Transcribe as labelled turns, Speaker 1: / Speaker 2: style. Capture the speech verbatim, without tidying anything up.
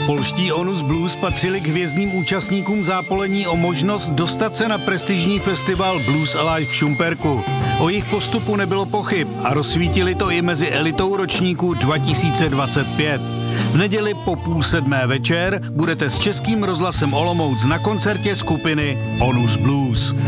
Speaker 1: Polští Onus Blues patřili k hvězdným účastníkům zápolení o možnost dostat se na prestižní festival Blues Alive v Šumperku. O jejich postupu nebylo pochyb a rozsvítili to i mezi elitou ročníku dva tisíce dvacet pět. V neděli po půl sedmé večer budete s Českým rozhlasem Olomouc na koncertě skupiny Onus Blues.